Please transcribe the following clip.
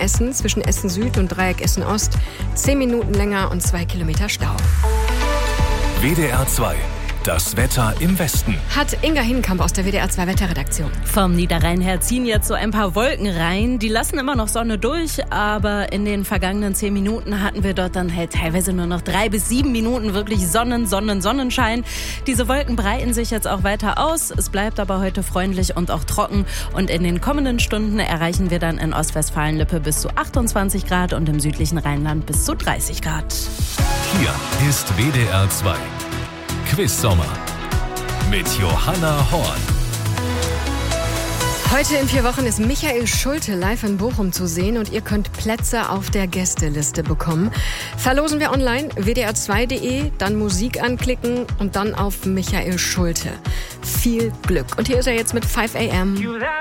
Essen zwischen Essen Süd und Dreieck Essen Ost. 10 Minuten länger und 2 Kilometer Stau. WDR 2. Das Wetter im Westen. Hat Inga Hinkamp aus der WDR 2 Wetterredaktion. Vom Niederrhein her ziehen jetzt so ein paar Wolken rein. Die lassen immer noch Sonne durch, aber in den vergangenen 10 Minuten hatten wir dort dann halt teilweise nur noch 3 bis 7 Minuten wirklich Sonnenschein. Diese Wolken breiten sich jetzt auch weiter aus. Es bleibt aber heute freundlich und auch trocken. Und in den kommenden Stunden erreichen wir dann in Ostwestfalen-Lippe bis zu 28 Grad und im südlichen Rheinland bis zu 30 Grad. Hier ist WDR 2. Quiz-Sommer mit Johanna Horn. Heute in 4 Wochen ist Michael Schulte live in Bochum zu sehen und ihr könnt Plätze auf der Gästeliste bekommen. Verlosen wir online, wdr2.de, dann Musik anklicken und dann auf Michael Schulte. Viel Glück. Und hier ist er jetzt mit 5 AM.